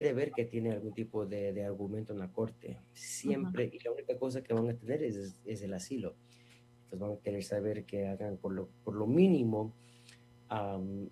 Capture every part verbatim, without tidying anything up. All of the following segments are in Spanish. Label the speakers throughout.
Speaker 1: ver que tiene algún tipo de, de argumento en la corte.
Speaker 2: Ujú.
Speaker 1: Siempre, y la única cosa que van a tener es, es, es el asilo. Entonces van a querer saber que hagan por lo, por lo mínimo um,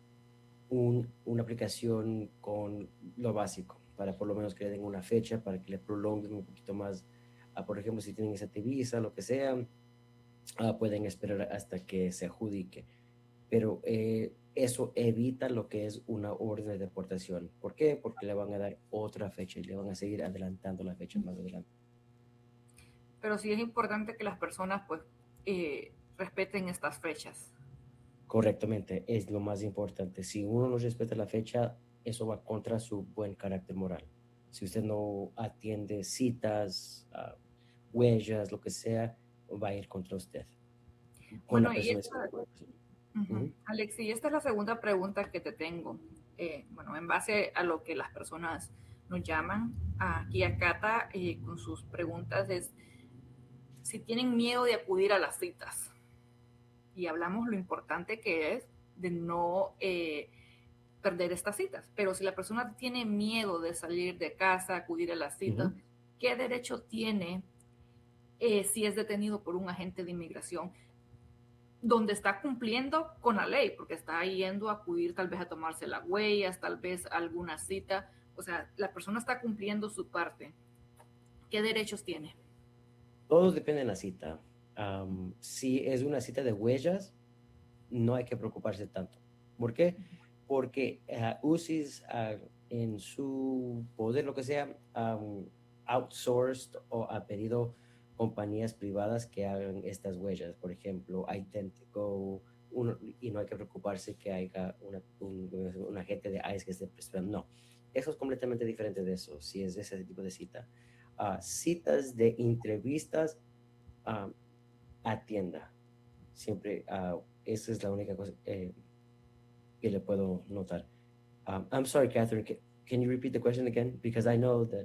Speaker 1: un, una aplicación con lo básico, para por lo menos que le den una fecha, para que le prolonguen un poquito más. Uh, por ejemplo, si tienen esa visa, lo que sea, uh, pueden esperar hasta que se adjudique. Pero eh, eso evita lo que es una orden de deportación. ¿Por qué? Porque le van a dar otra fecha y le van a seguir adelantando la fecha más adelante.
Speaker 2: Pero sí es importante que las personas pues eh, respeten estas fechas.
Speaker 1: Correctamente, es lo más importante. Si uno no respeta la fecha, eso va contra su buen carácter moral. Si usted no atiende citas, uh, huellas, lo que sea, va a ir contra usted, con la
Speaker 2: Bueno, y
Speaker 1: persona.
Speaker 2: esta, uh-huh.
Speaker 1: Uh-huh.
Speaker 2: Alex, y esta es la segunda pregunta que te tengo. Eh, bueno, en base a lo que las personas nos llaman aquí a Cata eh, con sus preguntas es si tienen miedo de acudir a las citas. Y hablamos lo importante que es de no eh, perder estas citas. Pero si la persona tiene miedo de salir de casa, acudir a las citas,
Speaker 1: Uh-huh.
Speaker 2: ¿qué derecho tiene eh, si es detenido por un agente de inmigración donde está cumpliendo con la ley? Porque está yendo a acudir tal vez a tomarse las huellas, tal vez a alguna cita. O sea, la persona está cumpliendo su parte. ¿Qué derechos tiene?
Speaker 1: Todo depende de la cita. Um, si es una cita de huellas, no hay que preocuparse tanto. ¿Por qué? Porque uh, U C I S uh, en su poder, lo que sea, um, outsourced o ha pedido compañías privadas que hagan estas huellas. Por ejemplo, Identico, uno, y no hay que preocuparse que haya una, un, un agente de I C E que esté prestando. No, eso es completamente diferente de eso, si es ese tipo de cita. Uh, citas de entrevistas, uh, atienda. Siempre, uh, esa es la única cosa eh, que le puedo notar. Um, I'm sorry, Catherine, can, can you repeat the question again? Because I know that.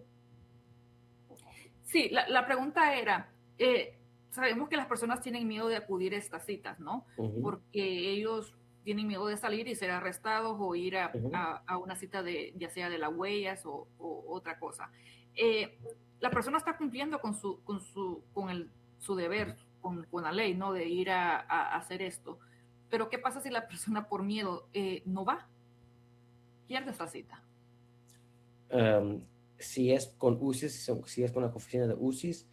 Speaker 2: Sí, la, la pregunta era, eh, sabemos que las personas tienen miedo de acudir a estas citas, ¿no?
Speaker 1: Uh-huh,
Speaker 2: Porque ellos tienen miedo de salir y ser arrestados o ir a,
Speaker 1: uh-huh.
Speaker 2: a, a una cita de, ya sea de las huellas o, o otra cosa. Eh, la persona está cumpliendo con su, con su, con el, su deber, con, con la ley, ¿no? De ir a, a, a hacer esto. Pero ¿qué pasa si la persona por miedo eh, no va? Pierde esta cita.
Speaker 1: Um, si es con U C I S, si si es con la oficina de U C I S,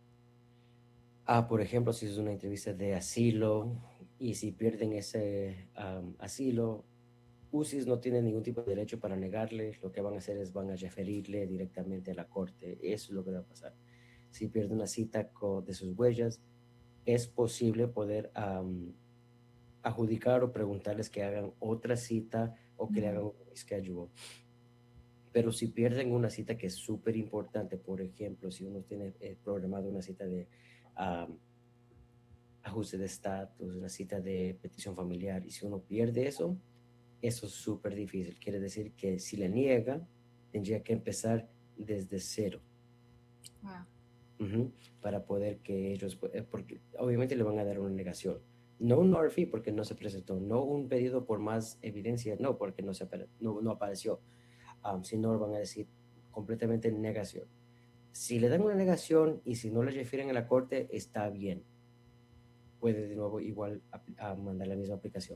Speaker 1: ah, por ejemplo, si es una entrevista de asilo y si pierden ese um, asilo, U C I S no tiene ningún tipo de derecho para negarle. Lo que van a hacer es van a referirle directamente a la corte. Eso es lo que va a pasar. Si pierde una cita con, de sus huellas, es posible poder um, adjudicar o preguntarles que hagan otra cita o que le hagan
Speaker 2: Uh-huh.
Speaker 1: un schedule. Pero si pierden una cita que es súper importante, por ejemplo, si uno tiene eh, programado una cita de um, ajuste de estatus, una cita de petición familiar, y si uno pierde eso, eso es súper difícil. Quiere decir que si le niega, tendría que empezar desde cero.
Speaker 2: Wow.
Speaker 1: Ujú, para poder que ellos, eh, porque obviamente le van a dar una negación. No un R F I porque no se presentó, no un pedido por más evidencia, no porque no, se, no, no apareció, um, sino van a decir completamente negación. Si le dan una negación y si no le refieren a la corte, está bien. Puede de nuevo igual a, a mandar la misma aplicación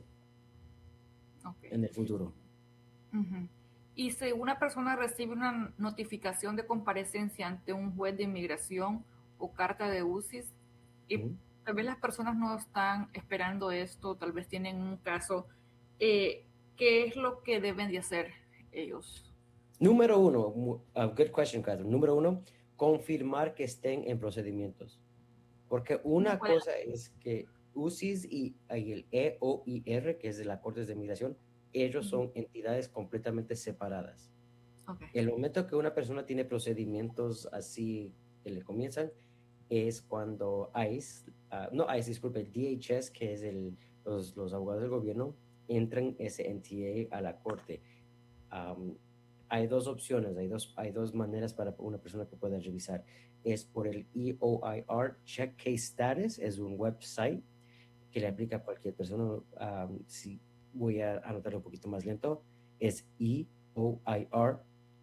Speaker 2: Okay.
Speaker 1: en el futuro.
Speaker 2: Uh-huh. Y si una persona recibe una notificación de comparecencia ante un juez de inmigración o carta de U C I S, y
Speaker 1: Ujú.
Speaker 2: tal vez las personas no están esperando esto, tal vez tienen un caso, eh, ¿qué es lo que deben de hacer ellos?
Speaker 1: Número uno, uh, good question, Catherine. Número uno, confirmar que estén en procedimientos. Porque
Speaker 2: ¿Cómo
Speaker 1: una
Speaker 2: pueden
Speaker 1: cosa
Speaker 2: hacer?
Speaker 1: es que U C I S y, y el E O I R, que es de la Corte de Migración, ellos
Speaker 2: Uh-huh.
Speaker 1: son entidades completamente separadas.
Speaker 2: Okay.
Speaker 1: El momento que una persona tiene procedimientos así que le comienzan es cuando ICE, uh, no ICE, disculpe, el D H S, que es el, los, los abogados del gobierno, entran ese N T A a la corte. Um, hay dos opciones, hay dos, hay dos maneras para una persona que pueda revisar. Es por el E O I R Check Case Status, es un website que le aplica a cualquier persona. Um, si voy a anotarlo un poquito más lento, es E O I R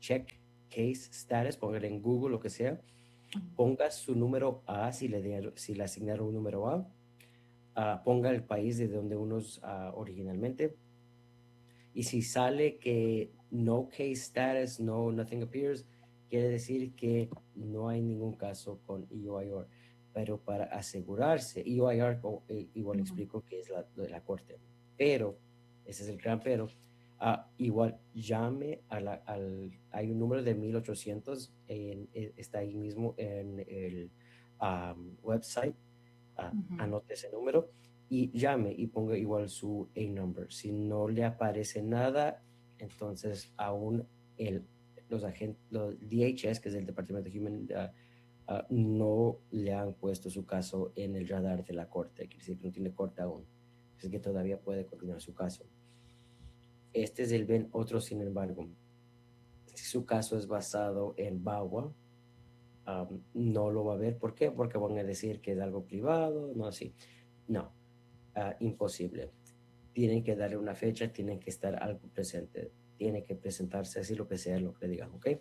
Speaker 1: check case status, póngale en Google, lo que sea,
Speaker 2: Ujú.
Speaker 1: ponga su número A si le, dieron- si le asignaron un número A, ah, ponga el país de donde uno es ah, originalmente, y si sale que no case status, no nothing appears, quiere decir que no hay ningún caso con E O I R. Pero para asegurarse, E O I R, o, eh, igual
Speaker 2: Ujú.
Speaker 1: explico que es la, lo de la corte. Pero, ese es el gran pero, ah, igual llame a la, al, hay un número de mil ochocientos, en- eh, está ahí mismo en el um, website, ah,
Speaker 2: Ujú.
Speaker 1: anote ese número y llame y ponga igual su A-number. Si no le aparece nada, entonces aún el, los agentes, los D H S, que es el Departamento de Human, uh, uh, no le han puesto su caso en el radar de la corte, quiere decir que no tiene corte aún. Así que todavía puede continuar su caso. Este es el Ben otro, sin embargo. Si su caso es basado en B A W A, um, no lo va a ver. ¿Por qué? Porque van a decir que es algo privado, no así. No, uh, imposible. Tienen que darle una fecha, tienen que estar algo presente, tiene que presentarse así lo que sea, lo que le digan, ¿ok?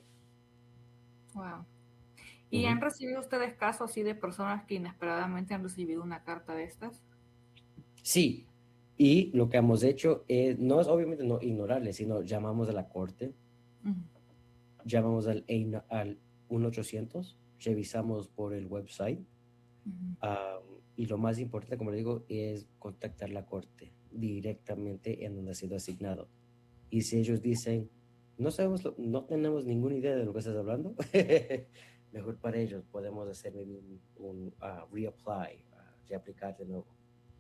Speaker 2: Wow. ¿Y han
Speaker 1: Ujú.
Speaker 2: recibido ustedes casos así de personas que inesperadamente han recibido una carta de estas?
Speaker 1: Sí, y lo que hemos hecho es, no es obviamente no ignorarle, sino llamamos a la corte,
Speaker 2: Ujú.
Speaker 1: llamamos al, al uno ochocientos, revisamos por el website,
Speaker 2: Ujú.
Speaker 1: um, y lo más importante, como le digo, es contactar la corte directamente en donde ha sido asignado. Y si ellos dicen, no sabemos, lo- no tenemos ninguna idea de lo que estás hablando, mejor para ellos podemos hacer maybe un, un uh, reapply, uh, reaplicar de nuevo.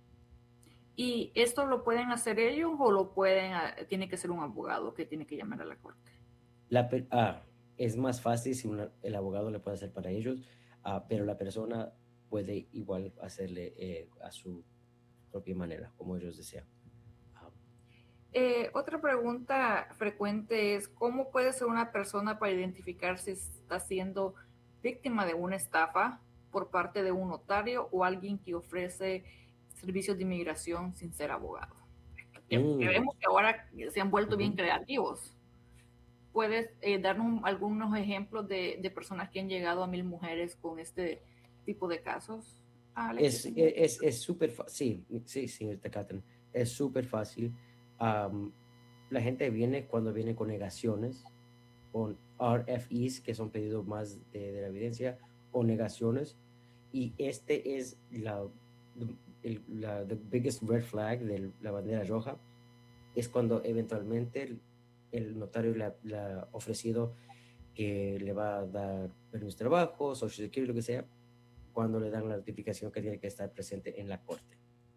Speaker 2: ¿Y esto lo pueden hacer ellos o lo pueden, ah, tiene que ser un abogado que tiene que llamar a la corte?
Speaker 1: La, pe- ah, es más fácil si una- el abogado le puede hacer para ellos, ah, pero la persona puede igual hacerle eh, a su propia manera, como ellos desean. Ah,
Speaker 2: Eh, otra pregunta frecuente es, ¿cómo puede ser una persona para identificar si está siendo víctima de una estafa por parte de un notario o alguien que ofrece servicios de inmigración sin ser abogado? Que, que
Speaker 1: mm,
Speaker 2: vemos que ahora se han vuelto bien
Speaker 1: ujú.
Speaker 2: creativos. ¿Puedes eh, darnos algunos ejemplos de, de personas que han llegado a mil mujeres con este tipo de casos,
Speaker 1: Es,
Speaker 2: Alexis?
Speaker 1: e, es, es súper fácil, sí, sí, señorita Catherine, es súper fácil. Am, la gente viene cuando viene con negaciones, con R F Es, que son pedidos más de, de la evidencia, o negaciones, y este es la, el, la the biggest red flag de la bandera roja, es cuando eventualmente el, el notario le ha, le ha ofrecido que le va a dar permiso de trabajo, Social Security, lo que sea, cuando le dan la notificación que tiene que estar presente en la corte.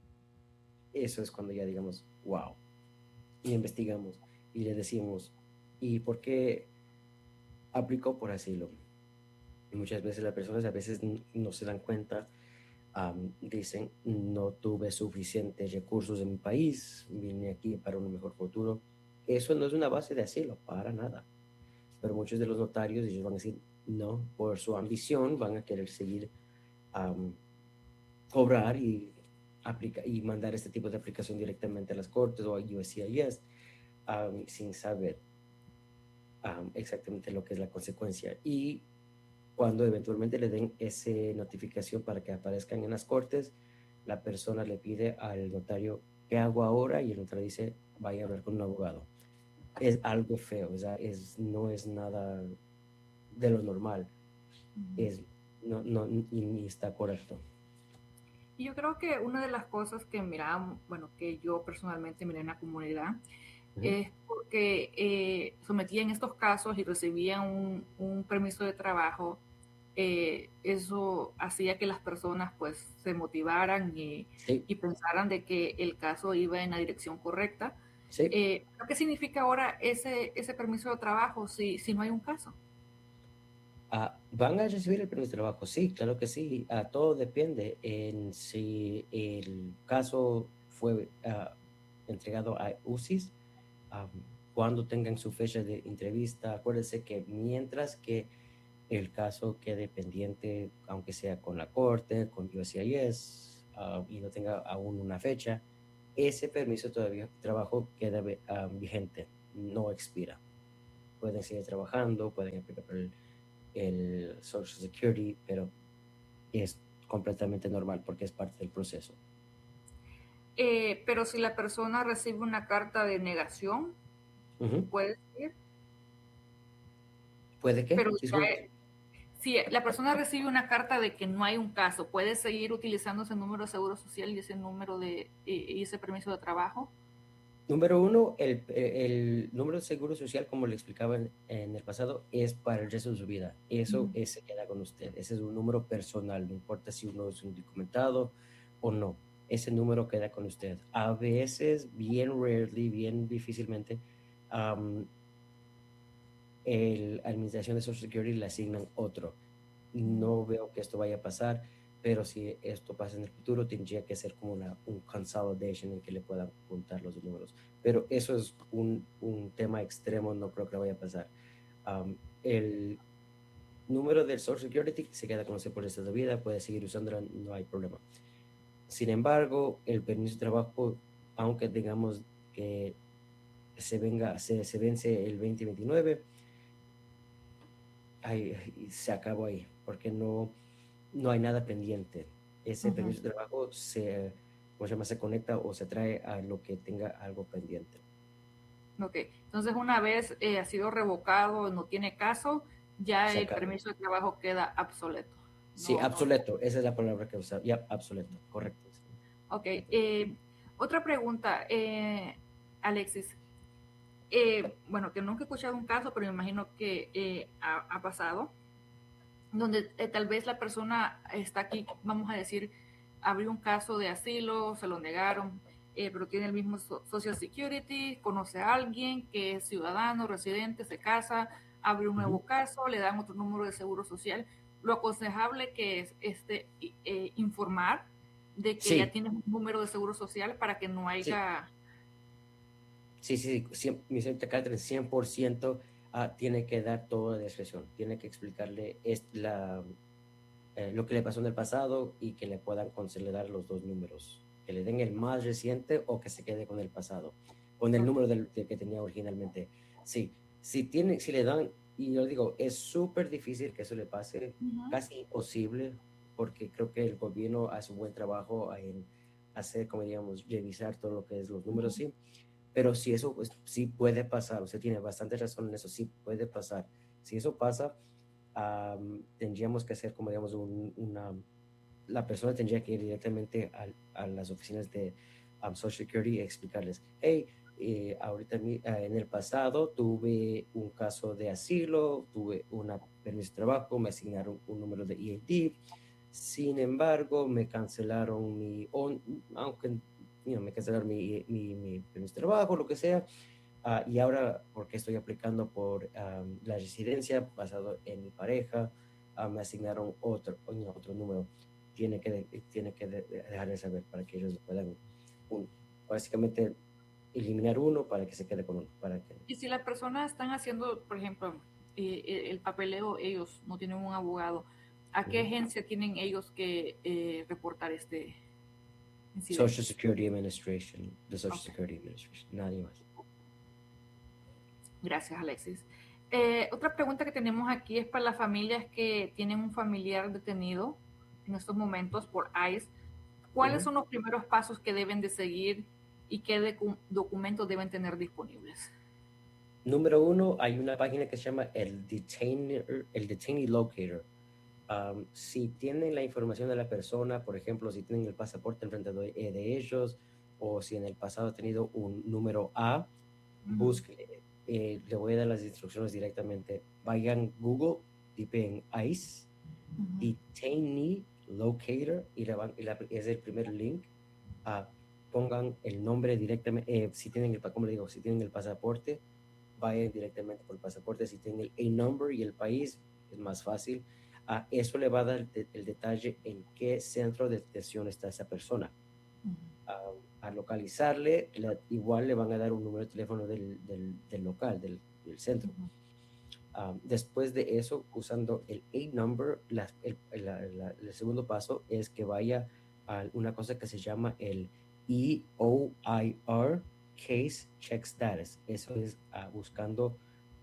Speaker 1: Eso es cuando ya digamos, wow, y investigamos y le decimos, ¿y por qué aplicó por asilo? Y muchas veces las personas a veces no se dan cuenta, um, dicen, no tuve suficientes recursos en mi país, vine aquí para un mejor futuro. Eso no es una base de asilo, para nada. Pero muchos de los notarios, ellos van a decir, no, por su ambición van a querer seguir um, cobrar y, aplica, y mandar este tipo de aplicación directamente a las cortes o a U S C I S, um, sin saber um, exactamente lo que es la consecuencia. Y cuando eventualmente le den esa notificación para que aparezcan en las cortes, la persona le pide al notario, ¿qué hago ahora? Y el notario dice, vaya a hablar con un abogado. Es algo feo, o sea, es, no es nada de lo normal, es, no, no, ni está correcto.
Speaker 2: Y yo creo que una de las cosas que miramos, bueno, que yo personalmente miré en la comunidad,
Speaker 1: Uh -huh.
Speaker 2: es porque eh, sometían estos casos y recibían un, un permiso de trabajo. Eh, eso hacía que las personas pues se motivaran y,
Speaker 1: Sí,
Speaker 2: y pensaran de que el caso iba en la dirección correcta.
Speaker 1: sí.
Speaker 2: Eh, ¿Qué significa ahora ese, ese permiso de trabajo si, si no hay un caso?
Speaker 1: Ah, ¿van a recibir el permiso de trabajo? Sí, claro que sí. Ah, todo depende en si el caso fue ah, entregado a U C I S, ah, cuando tengan su fecha de entrevista. Acuérdense que mientras que el caso quede pendiente, aunque sea con la corte, con U S C I S, ah, y no tenga aún una fecha, ese permiso todavía de trabajo queda ah, vigente, no expira. pueden seguir trabajando, pueden aplicar por el, el Social Security, pero es completamente normal porque es parte del proceso.
Speaker 2: Eh, pero si la persona recibe una carta de negación,
Speaker 1: Ujú.
Speaker 2: puede seguir.
Speaker 1: ¿Puede qué?
Speaker 2: Pero
Speaker 1: Disculpe.
Speaker 2: ya, si la persona recibe una carta de que no hay un caso, ¿puede seguir utilizando ese número de seguro social y ese número de y ese permiso de trabajo?
Speaker 1: Número uno, el, el número de seguro social, como le explicaba en, en el pasado, es para el resto de su vida. Eso
Speaker 2: Ujú.
Speaker 1: es, se queda con usted. Ese es un número personal, no importa si uno es un documentado o no. Ese número queda con usted. A veces, bien rarely, bien difícilmente, um, el administración de Social Security le asignan otro. No veo que esto vaya a pasar, pero si esto pasa en el futuro, tendría que ser como una, un consolidation en que le puedan juntar los números. Pero eso es un, un tema extremo, no creo que vaya a pasar. Um, el número del Social Security se queda con usted por el resto de vida, puede seguir usándolo, no hay problema. Sin embargo, el permiso de trabajo, aunque digamos que se, venga, se, se vence el veinte veintinueve, ahí, se acabó ahí, porque no, no hay nada pendiente. Ese
Speaker 2: Ujú.
Speaker 1: permiso de trabajo se, ¿cómo se llama? Se conecta o se trae a lo que tenga algo pendiente.
Speaker 2: Ok, entonces una vez eh, ha sido revocado, no tiene caso, ya
Speaker 1: Se
Speaker 2: el
Speaker 1: acabó.
Speaker 2: permiso de trabajo queda obsoleto.
Speaker 1: Sí,
Speaker 2: No, no.
Speaker 1: obsoleto, esa es la palabra que usaba. Ya, obsoleto, correcto.
Speaker 2: Ok, eh, otra pregunta, eh, Alexis. Eh, bueno, que nunca he escuchado un caso, pero me imagino que eh, ha, ha, pasado, donde eh, tal vez la persona está aquí, vamos a decir, abrió un caso de asilo, se lo negaron, eh, pero tiene el mismo so Social Security, conoce a alguien que es ciudadano, residente, se casa, abre un
Speaker 1: Uh -huh.
Speaker 2: nuevo caso, le dan otro número de seguro social. Lo aconsejable que es este, eh, informar de que ya
Speaker 1: Sí,
Speaker 2: tienes un número de seguro social para que no
Speaker 1: sí,
Speaker 2: haya...
Speaker 1: sí, sí, sí, mi señorita Catherine, cien por ciento uh, tiene que dar toda la discreción, tiene que explicarle es la, eh, lo que le pasó en el pasado y que le puedan consolidar los dos números, que le den el más reciente o que se quede con el pasado, con el
Speaker 2: Okay.
Speaker 1: número del, del que tenía originalmente. Sí, si, tiene, si le dan, y yo digo, es súper difícil que eso le pase,
Speaker 2: Uh -huh.
Speaker 1: casi imposible, porque creo que el gobierno hace un buen trabajo en hacer, como digamos, revisar todo lo que es los
Speaker 2: Uh
Speaker 1: números,
Speaker 2: -huh.
Speaker 1: sí, pero si eso pues, sí puede pasar, usted tiene bastante razón en eso, sí puede pasar. Si eso pasa, um, tendríamos que hacer como digamos un, una, la persona tendría que ir directamente a, a las oficinas de um, Social Security y explicarles, hey, eh, ahorita uh, en el pasado tuve un caso de asilo, tuve una permiso de trabajo, me asignaron un número de E A D, sin embargo me cancelaron mi, on, aunque you know, me cancelaron mi, mi, mi permiso de trabajo, lo que sea, Uh, y ahora, porque estoy aplicando por um, la residencia basado en mi pareja, uh, me asignaron otro, otro número. Tiene que, de, tiene que de, de dejar de saber para que ellos puedan, un, básicamente, eliminar uno para que se quede con uno. Para que,
Speaker 2: Y si las personas están haciendo, por ejemplo, eh, el papeleo, ellos no tienen un abogado, ¿a
Speaker 1: uh
Speaker 2: qué
Speaker 1: -huh.
Speaker 2: agencia tienen ellos que eh, reportar este incidente?
Speaker 1: Social Security Administration, the Social
Speaker 2: Okay.
Speaker 1: Security Administration, nadie más.
Speaker 2: Gracias, Alexis. Eh, otra pregunta que tenemos aquí es para las familias que tienen un familiar detenido en estos momentos por ICE.
Speaker 1: Uh
Speaker 2: ¿Cuáles
Speaker 1: -huh.
Speaker 2: son los primeros pasos que deben de seguir y qué documentos deben tener disponibles?
Speaker 1: Número uno, hay una página que se llama el Detainee, el Detainee Locator. Um, si tienen la información de la persona, por ejemplo, si tienen el pasaporte enfrente de, eh, de ellos, o si en el pasado ha tenido un número A,
Speaker 2: Uh -huh.
Speaker 1: busque, eh, le voy a dar las instrucciones directamente. Vayan Google, tipen ICE,
Speaker 2: Uh -huh.
Speaker 1: Detainee Locator, y, la, y la, es el primer link. Uh, pongan el nombre directamente, eh, si tienen el, como le digo, si tienen el pasaporte, vayan directamente por el pasaporte. Si tienen el A-number y el país, es más fácil. A eso le va a dar el, el detalle en qué centro de detención está esa persona.
Speaker 2: Uh -huh.
Speaker 1: A, a localizarle, le, igual le van a dar un número de teléfono del, del, del local, del, del centro.
Speaker 2: Uh -huh.
Speaker 1: Um, después de eso, usando el A-number, la, el, la, la, el segundo paso es que vaya a una cosa que se llama el E O I R, Case Check Status. Eso es uh, buscando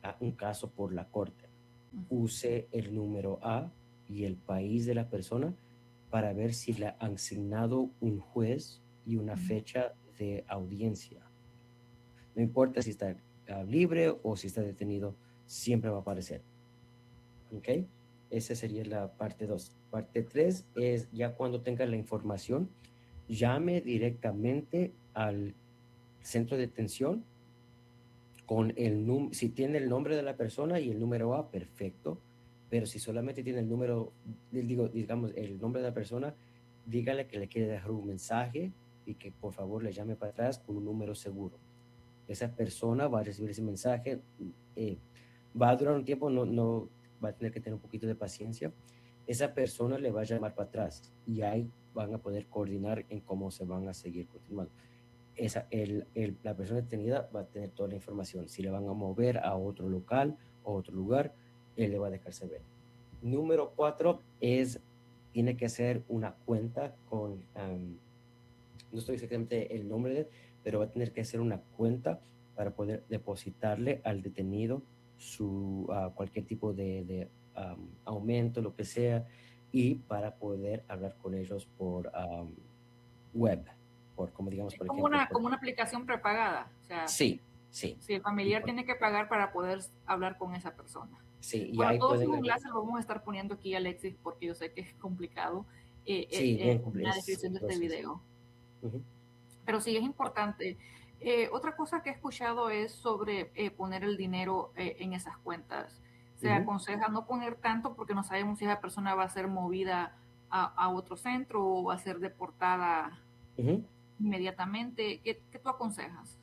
Speaker 1: a un caso por la corte.
Speaker 2: Ujú.
Speaker 1: Use el número A y el país de la persona para ver si le han asignado un juez y una
Speaker 2: Ujú.
Speaker 1: fecha de audiencia. No importa si está uh, libre o si está detenido, siempre va a aparecer. ¿Ok? Esa sería la parte dos. Parte tres es ya cuando tenga la información, llame directamente al centro de detención con el número, si tiene el nombre de la persona y el número A, perfecto, pero si solamente tiene el número, digo, digamos, el nombre de la persona, dígale que le quiere dejar un mensaje y que por favor le llame para atrás con un número seguro. Esa persona va a recibir ese mensaje, eh, va a durar un tiempo, no, no va a tener que tener un poquito de paciencia. Esa persona le va a llamar para atrás y ahí van a poder coordinar en cómo se van a seguir continuando. Esa, el, el, la persona detenida va a tener toda la información. Si le van a mover a otro local o otro lugar, él le va a dejar saber. Número cuatro es, tiene que hacer una cuenta con, um, no estoy exactamente el nombre de él, pero va a tener que hacer una cuenta para poder depositarle al detenido su, uh, cualquier tipo de, de um, aumento, lo que sea, y para poder hablar con ellos por um, web, por como digamos,
Speaker 2: Es
Speaker 1: por
Speaker 2: como
Speaker 1: ejemplo,
Speaker 2: una,
Speaker 1: por
Speaker 2: como una aplicación prepagada. O sea,
Speaker 1: sí, sí.
Speaker 2: si el
Speaker 1: Y
Speaker 2: familiar
Speaker 1: por-
Speaker 2: tiene que pagar para poder hablar con esa persona.
Speaker 1: sí, y
Speaker 2: Bueno,
Speaker 1: ahí
Speaker 2: todos
Speaker 1: pueden
Speaker 2: esos
Speaker 1: haber,
Speaker 2: enlaces los vamos a estar poniendo aquí, Alexis, porque yo sé que es complicado eh, eh,
Speaker 1: sí,
Speaker 2: eh,
Speaker 1: bien,
Speaker 2: en
Speaker 1: comple-
Speaker 2: la
Speaker 1: es
Speaker 2: descripción
Speaker 1: un
Speaker 2: de este
Speaker 1: proceso.
Speaker 2: video.
Speaker 1: Ujú,
Speaker 2: Pero sí es importante. Eh, otra cosa que he escuchado es sobre eh, poner el dinero eh, en esas cuentas. Se
Speaker 1: ujú,
Speaker 2: aconseja no poner tanto porque no sabemos si esa persona va a ser movida a, a otro centro o va a ser deportada
Speaker 1: ujú.
Speaker 2: inmediatamente. ¿Qué, qué tú aconsejas?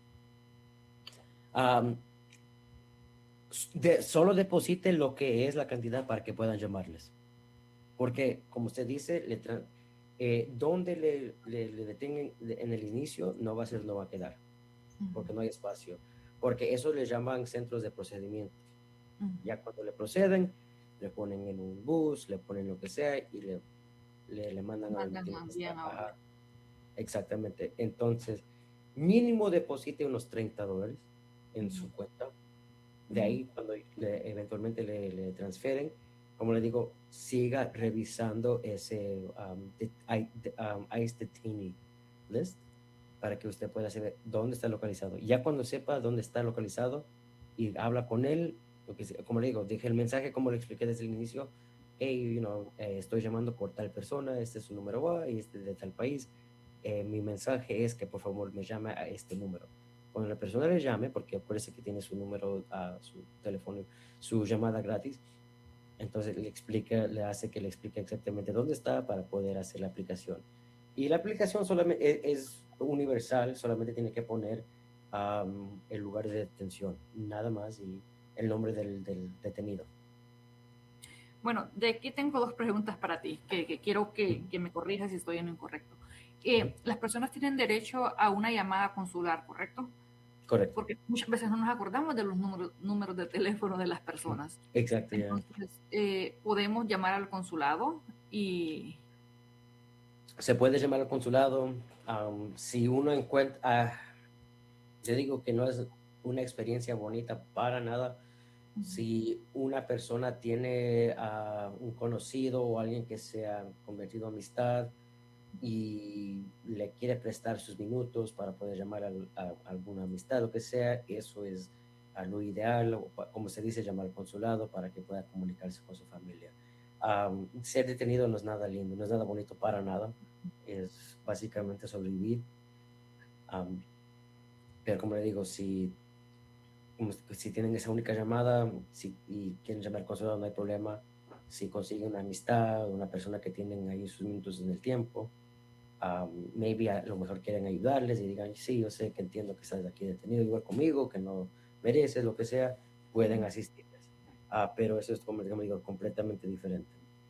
Speaker 1: Am, de- solo deposite lo que es la cantidad para que puedan llamarles. Porque, como usted dice, le tra- eh, donde le, le, le detengan de- en el inicio, no va a ser, no va a quedar, porque no hay espacio. Porque eso le llaman centros de procedimiento.
Speaker 2: Ujú.
Speaker 1: Ya cuando le proceden, le ponen en un bus, le ponen lo que sea y le, le, le mandan a donde
Speaker 2: Mandan
Speaker 1: tiene que
Speaker 2: bien
Speaker 1: estar.
Speaker 2: ahora.
Speaker 1: Ajá. Exactamente. Entonces, mínimo deposite unos treinta dólares en
Speaker 2: Ujú.
Speaker 1: su cuenta. De
Speaker 2: Ujú.
Speaker 1: ahí, cuando le- eventualmente le, le transferen, como le digo, siga revisando ese um, de- I- de- um, ICE Detainee List para que usted pueda saber dónde está localizado. Ya cuando sepa dónde está localizado y habla con él, lo que, sea, como le digo, deje el mensaje como le expliqué desde el inicio. Hey, you know, eh, estoy llamando por tal persona, este es su número A y este es de tal país. Eh, mi mensaje es que por favor me llame a este número. Cuando la persona le llame, porque acuérdese que tiene su número, a su teléfono, su llamada gratis, entonces le explica, le hace que le explique exactamente dónde está para poder hacer la aplicación. Y la aplicación solamente es, es universal, solamente tiene que poner um, el lugar de detención, nada más, y el nombre del, del detenido.
Speaker 2: Bueno, de aquí tengo dos preguntas para ti, que, que quiero que,
Speaker 1: Ujú.
Speaker 2: que, me corrijas si estoy en lo incorrecto.
Speaker 1: Ajá.
Speaker 2: Eh, las personas tienen derecho a una llamada consular, ¿correcto?
Speaker 1: Correcto.
Speaker 2: Porque muchas veces no nos acordamos de los números, números de teléfono de las personas.
Speaker 1: Exacto, ya.
Speaker 2: Entonces, eh, podemos llamar al consulado y...
Speaker 1: Se puede llamar al consulado. Um, si uno encuentra, ah, yo digo que no es una experiencia bonita para nada. Si una persona tiene a un conocido o alguien que se ha convertido en amistad y le quiere prestar sus minutos para poder llamar al- a, alguna amistad, lo que sea, eso es a lo ideal, o pa- como se dice, llamar al consulado para que pueda comunicarse con su familia. Am, ser detenido no es nada lindo, no es nada bonito para nada, es básicamente sobrevivir. Am, pero como le digo, si como si tienen esa única llamada si, y quieren llamar al consulado, no hay problema. Si consiguen una amistad, una persona que tienen ahí sus minutos en el tiempo, um, maybe a lo mejor quieren ayudarles y digan, sí, yo sé que entiendo que estás aquí detenido igual conmigo, que no mereces, lo que sea, pueden asistirles. Uh, pero eso es, como, como digo, completamente diferente.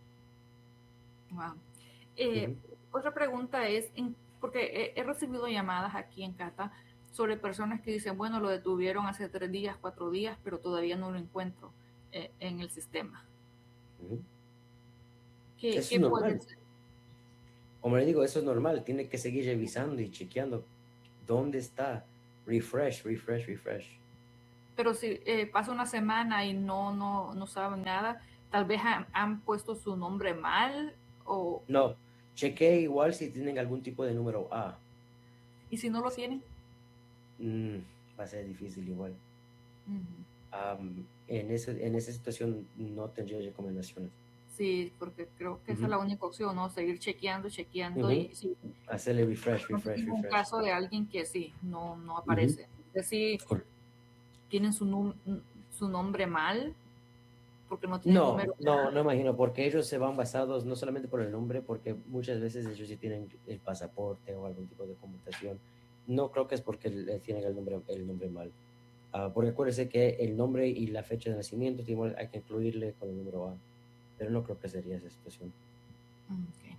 Speaker 2: Wow. Eh,
Speaker 1: Ujú.
Speaker 2: Otra pregunta es, en, porque he, he, recibido llamadas aquí en Cata sobre personas que dicen, bueno, lo detuvieron hace tres días, cuatro días, pero todavía no lo encuentro eh, en el sistema.
Speaker 1: Ujú.
Speaker 2: ¿Qué,
Speaker 1: Eso es
Speaker 2: qué puede
Speaker 1: normal.
Speaker 2: ser?
Speaker 1: Como le digo, eso es normal. Tiene que seguir revisando y chequeando dónde está. Refresh, refresh, refresh.
Speaker 2: pero si eh, pasa una semana y no, no, no saben nada, tal vez han, han puesto su nombre mal o,
Speaker 1: No, chequee igual si tienen algún tipo de número A.
Speaker 2: y si no lo tienen.
Speaker 1: Mm, va a ser difícil igual.
Speaker 2: Ujú.
Speaker 1: Am, en, ese, en esa situación no tendría recomendaciones.
Speaker 2: Sí, porque creo que esa es
Speaker 1: Ujú,
Speaker 2: la única opción, ¿no? Seguir chequeando, chequeando y
Speaker 1: ujú.
Speaker 2: sí,
Speaker 1: Hacerle refresh,
Speaker 2: no
Speaker 1: refresh,
Speaker 2: tengo un
Speaker 1: refresh.
Speaker 2: caso de alguien que sí, no, no
Speaker 1: Ujú.
Speaker 2: aparece. Que sí
Speaker 1: Cor-
Speaker 2: tienen su, num- su nombre mal, porque no tienen
Speaker 1: No,
Speaker 2: número.
Speaker 1: no, no imagino, porque ellos se van basados no solamente por el nombre, porque muchas veces ellos sí tienen el pasaporte o algún tipo de conmutación. No creo que es porque le tienen el nombre, el nombre mal. Ah, porque acuérdese que el nombre y la fecha de nacimiento igual hay que incluirle con el número A, pero no creo que sería esa situación.
Speaker 2: Okay.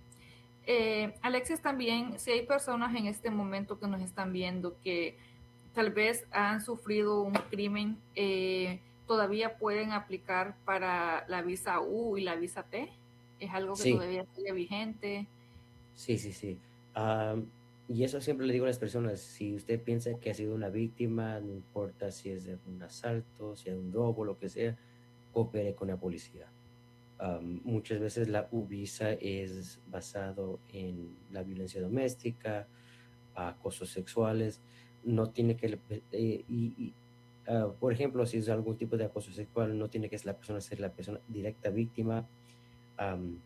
Speaker 2: Eh, Alexis, también, si hay personas en este momento que nos están viendo que tal vez han sufrido un crimen, eh, todavía pueden aplicar para la visa U y la visa T. Es algo que
Speaker 1: Sí,
Speaker 2: todavía sigue vigente.
Speaker 1: sí, sí, sí. Am, y eso siempre le digo a las personas, si usted piensa que ha sido una víctima, no importa si es de un asalto, si es de un robo, lo que sea, coopere con la policía. Am, muchas veces la U-Visa es basado en la violencia doméstica, acosos sexuales, no tiene que, eh, y, y, ah, por ejemplo, si es algún tipo de acoso sexual, no tiene que ser la persona ser la persona directa víctima. Am,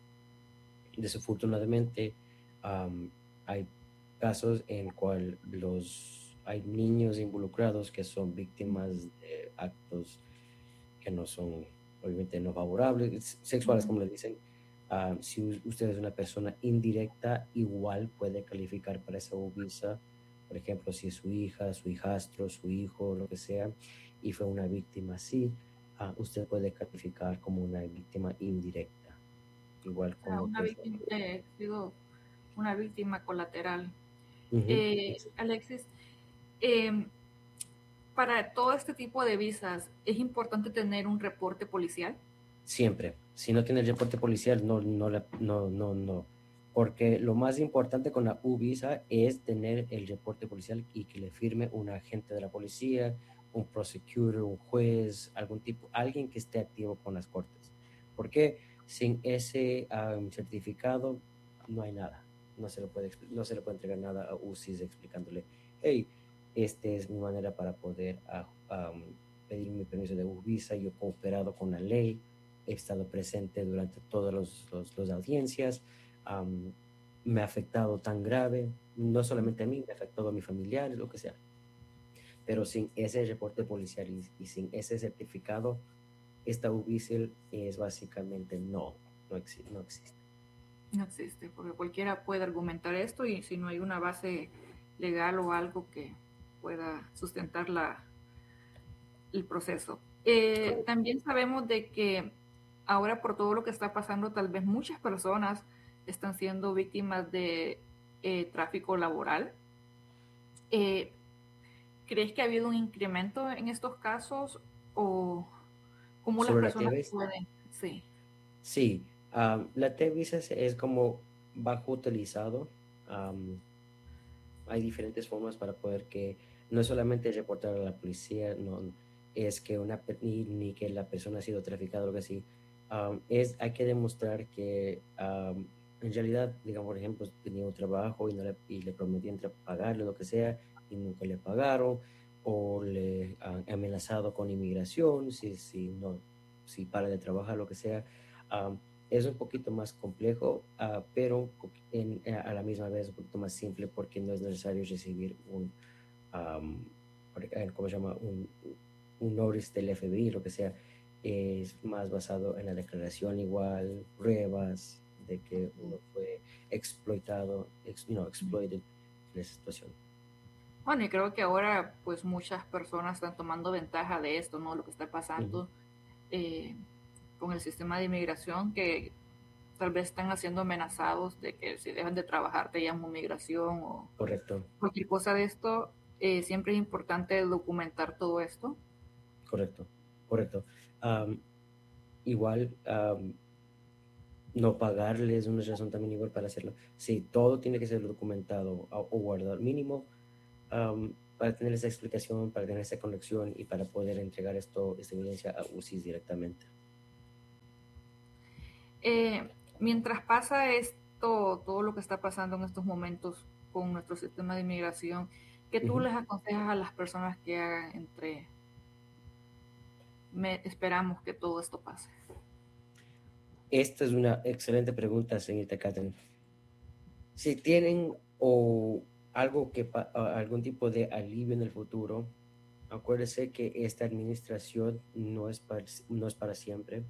Speaker 1: desafortunadamente, am, hay casos en cual los, hay niños involucrados que son víctimas de actos que no son, obviamente, no favorables, sexuales, como le dicen. Ah, si u- usted es una persona indirecta, igual puede calificar para esa visa. Por ejemplo, si es su hija, su hijastro, su hijo, lo que sea, y fue una víctima así, ah, usted puede calificar como una víctima indirecta, igual
Speaker 2: O sea,
Speaker 1: como
Speaker 2: una
Speaker 1: que es.
Speaker 2: víctima, eh, sido una víctima colateral.
Speaker 1: Ujú,
Speaker 2: Eh,
Speaker 1: ex-
Speaker 2: Alexis, eh, para todo este tipo de visas, ¿es importante tener un reporte policial?
Speaker 1: Siempre. Si no tiene el reporte policial, no, no, la- no, no, no. Porque lo más importante con la U-Visa es tener el reporte policial y que le firme un agente de la policía, un prosecutor, un juez, algún tipo, alguien que esté activo con las cortes. Porque sin ese um, certificado no hay nada. No se le puede, expli- no se le puede entregar nada a U C I S explicándole, hey, esta es mi manera para poder ah, um, pedir mi permiso de U-Visa, yo he cooperado con la ley, he estado presente durante todas los, los- las audiencias, am, me ha afectado tan grave, no solamente a mí, me ha afectado a mis familiares, lo que sea. Pero sin ese reporte policial y, y sin ese certificado, esta U B I C L es básicamente no, no, exi- no existe.
Speaker 2: No existe, porque cualquiera puede argumentar esto y si no hay una base legal o algo que pueda sustentar la, el proceso. Eh,
Speaker 1: Correcto.
Speaker 2: también sabemos de que ahora por todo lo que está pasando, tal vez muchas personas están siendo víctimas de eh, tráfico laboral. Eh, ¿Crees que ha habido un incremento en estos casos o cómo las
Speaker 1: Sobre la
Speaker 2: personas
Speaker 1: T V,
Speaker 2: pueden? Sí.
Speaker 1: sí, am, la T V es, es como bajo utilizado. am, hay diferentes formas para poder que no es solamente reportar a la policía, no es que una pe- ni, ni que la persona ha sido traficada o algo así. Um, es hay que demostrar que um, en realidad, digamos, por ejemplo, tenía un trabajo y, no le, y le prometían tra- pagarle lo que sea y nunca le pagaron o le han amenazado con inmigración si, si no si para de trabajar lo que sea. Um, es un poquito más complejo, uh, pero en, eh, a la misma vez un poquito más simple porque no es necesario recibir un, um, ¿cómo se llama? Un, un notice del F B I, lo que sea. Es más basado en la declaración igual, pruebas de que uno fue exploitado, ex, you know, exploited en esa situación.
Speaker 2: Bueno, y creo que ahora pues muchas personas están tomando ventaja de esto, ¿no? Lo que está
Speaker 1: Ujú,
Speaker 2: pasando eh, con el sistema de inmigración, que tal vez están siendo amenazados de que si dejan de trabajar te llaman migración o
Speaker 1: correcto,
Speaker 2: cualquier cosa de esto. Eh, siempre es importante documentar todo esto.
Speaker 1: correcto, correcto. Um, igual, um, no pagarle es una razón también igual para hacerlo. Sí, todo tiene que ser documentado o, o guardado mínimo. um, para tener esa explicación, para tener esa conexión y para poder entregar esto, esta evidencia a U C I S directamente.
Speaker 2: Eh, mientras pasa esto, todo lo que está pasando en estos momentos con nuestro sistema de inmigración, ¿qué tú
Speaker 1: Ujú.
Speaker 2: les aconsejas a las personas que hagan entre me, esperamos que todo esto pase?
Speaker 1: Esta es una excelente pregunta, señorita Catherine. Si tienen o algo que pa- a- algún tipo de alivio en el futuro, acuérdese que esta administración no es para, no es para siempre.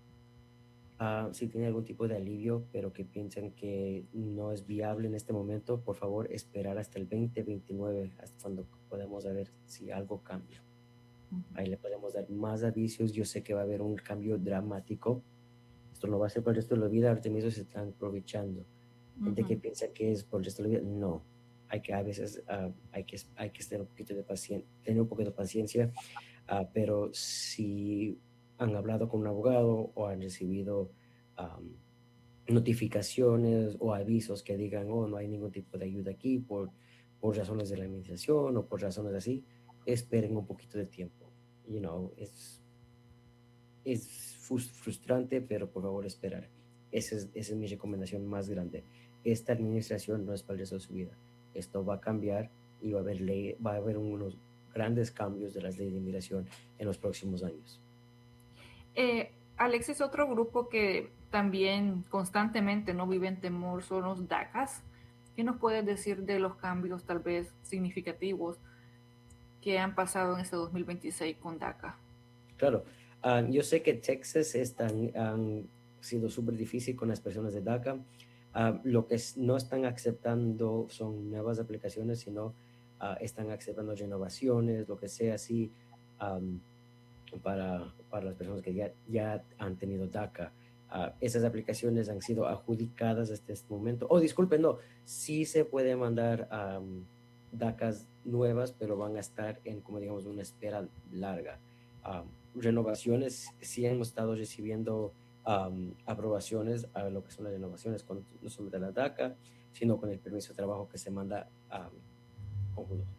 Speaker 1: Ah, si tienen algún tipo de alivio, pero que piensan que no es viable en este momento, por favor, esperar hasta el veinte veintinueve, hasta cuando podemos ver si algo cambia.
Speaker 2: Uh-huh.
Speaker 1: Ahí le podemos dar más avisos. Yo sé que va a haber un cambio dramático. Esto no va a ser por el resto de la vida. Ahorita mismo se están aprovechando. Gente
Speaker 2: Uh-huh.
Speaker 1: que piensa que es por el resto de la vida. No. Hay que a veces uh, hay que hay que tener un poquito de paciencia, tener un poco de paciencia. Uh, pero si han hablado con un abogado o han recibido um, notificaciones o avisos que digan, oh, no hay ningún tipo de ayuda aquí por, por razones de la administración o por razones así, esperen un poquito de tiempo. You know, es, es frustrante, pero por favor esperar. Esa es, esa es mi recomendación más grande. Esta administración no es para el resto de su vida. Esto va a cambiar y va a haber, ley, va a haber unos grandes cambios de las leyes de inmigración en los próximos años.
Speaker 2: Eh, Alexis, otro grupo que también constantemente no vive en temor son los DACAs. ¿Qué nos puedes decir de los cambios tal vez significativos que han pasado en este dos mil veintiséis con DACA?
Speaker 1: Claro, uh, yo sé que Texas están, han sido súper difícil con las personas de DACA. Uh, lo que es, no están aceptando son nuevas aplicaciones, sino uh, están aceptando renovaciones, lo que sea así, um, para, para las personas que ya, ya han tenido DACA. Uh, esas aplicaciones han sido adjudicadas hasta este momento. Oh, disculpen, no, sí se puede mandar um, DACAs nuevas, pero van a estar en, como digamos, una espera larga. Um, renovaciones, sí hemos estado recibiendo um, aprobaciones a lo que son las renovaciones, con, no solo de la DACA, sino con el permiso de trabajo que se manda um, conjunto.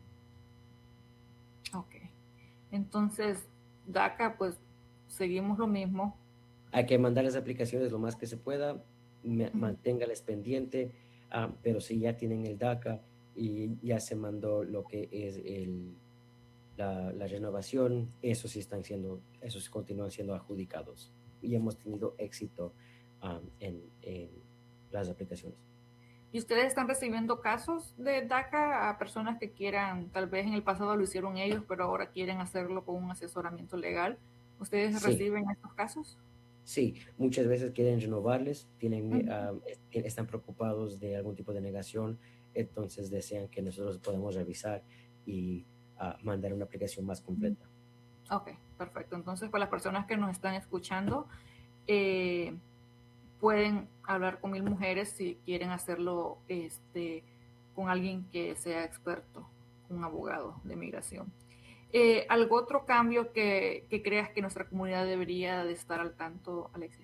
Speaker 2: Ok. Entonces, DACA, pues seguimos lo mismo.
Speaker 1: Hay que mandar las aplicaciones lo más que se pueda, me,
Speaker 2: Uh-huh.
Speaker 1: manténgales pendiente, um, pero si ya tienen el DACA y ya se mandó lo que es el, la, la renovación, eso sí están siendo, esos continúan siendo adjudicados y hemos tenido éxito um, en, en las aplicaciones.
Speaker 2: ¿Y ustedes están recibiendo casos de DACA a personas que quieran, tal vez en el pasado lo hicieron ellos, pero ahora quieren hacerlo con un asesoramiento legal? ¿Ustedes
Speaker 1: Sí,
Speaker 2: reciben estos casos?
Speaker 1: sí, muchas veces quieren renovarles, tienen,
Speaker 2: Uh-huh.
Speaker 1: uh, están preocupados de algún tipo de negación, entonces desean que nosotros podamos revisar y uh, mandar una aplicación más completa.
Speaker 2: Ok, perfecto. Entonces, para las personas que nos están escuchando, eh, pueden hablar con Mil Mujeres si quieren hacerlo este, con alguien que sea experto, un abogado de migración. Eh, ¿Algo otro cambio que, que creas que nuestra comunidad debería de estar al tanto, Alexis?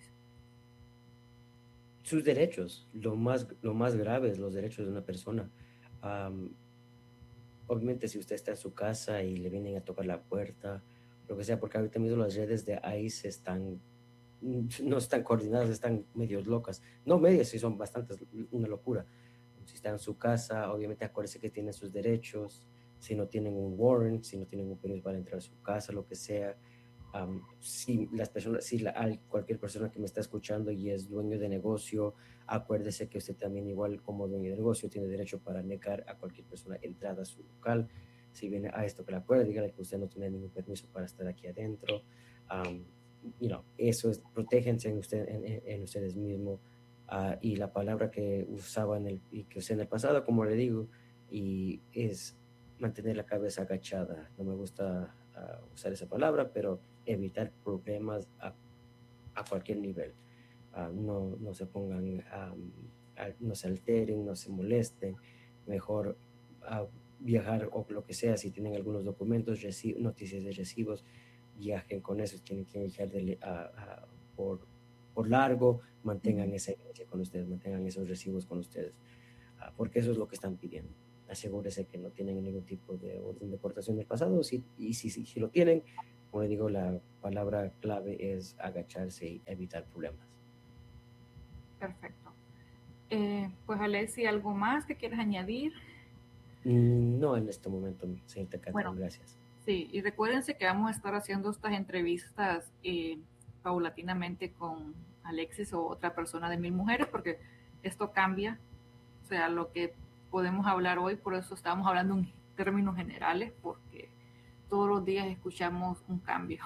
Speaker 1: Sus derechos, lo más, lo más grave es los derechos de una persona. Um, obviamente si usted está en su casa y le vienen a tocar la puerta, lo que sea, porque ahorita mismo las redes de ICE están, no están coordinadas, están medio locas. No medias, sí son bastantes, una locura. Si está en su casa, obviamente acuérdese que tiene sus derechos, si no tienen un warrant, si no tienen un permiso para entrar a su casa, lo que sea. Um, si las personas, si la, hay cualquier persona que me está escuchando y es dueño de negocio, acuérdese que usted también, igual como dueño de negocio, tiene derecho para negar a cualquier persona entrada a su local. Si viene a esto que la pueda, dígale que usted no tiene ningún permiso para estar aquí adentro. Um, you know, eso es, protéjense en, usted, en, en, en ustedes mismos. Uh, y la palabra que usaba en el, y que usé en el pasado, como le digo, y es mantener la cabeza agachada. No me gusta uh, usar esa palabra, pero evitar problemas a, a cualquier nivel. Uh, no, no se pongan, um, a, no se alteren, no se molesten, mejor uh, viajar o lo que sea, si tienen algunos documentos, noticias de recibos, viajen con eso, tienen que viajar de, a, a, por, por largo, mantengan
Speaker 2: Uh-huh.
Speaker 1: esa evidencia con ustedes, mantengan esos recibos con ustedes, uh, porque eso es lo que están pidiendo. asegúrese que no tienen ningún tipo de orden de deportación del pasado. Si, y si, si, si lo tienen, como le digo, la palabra clave es agacharse y evitar problemas.
Speaker 2: Perfecto. Eh, pues Alexi, ¿algo más que quieras añadir?
Speaker 1: No en este momento, señorita Catherine,
Speaker 2: Bueno,
Speaker 1: gracias.
Speaker 2: sí, y recuérdense que vamos a estar haciendo estas entrevistas eh, paulatinamente con Alexis o otra persona de Mil Mujeres, porque esto cambia, o sea, lo que podemos hablar hoy, por eso estamos hablando en términos generales, porque todos los días escuchamos un cambio.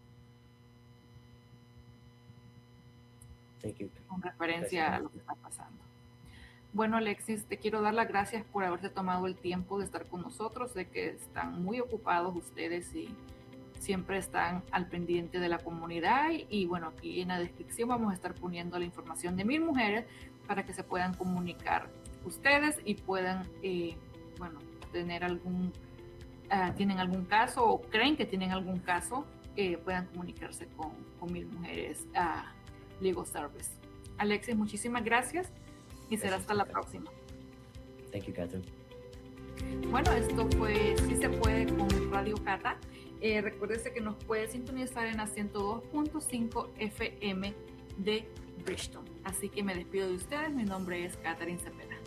Speaker 1: Thank you.
Speaker 2: Con referencia
Speaker 1: Gracias.
Speaker 2: a lo que está pasando. Bueno, Alexis, te quiero dar las gracias por haberte tomado el tiempo de estar con nosotros. Sé que están muy ocupados ustedes y siempre están al pendiente de la comunidad. Y, y bueno, aquí en la descripción vamos a estar poniendo la información de Mil Mujeres para que se puedan comunicar ustedes y puedan, eh, bueno, tener algún, uh, tienen algún caso o creen que tienen algún caso, eh, puedan comunicarse con, con Mil Mujeres uh, Legal Service. Alexis, muchísimas gracias. Y será hasta la próxima.
Speaker 1: Thank you, Catherine.
Speaker 2: Bueno, esto fue Sí se puede con Radio Cata. Eh, recuérdese que nos puede sintonizar en la ciento dos punto cinco F M de Bridgeton. Así que me despido de ustedes. Mi nombre es Catherine Cepeda.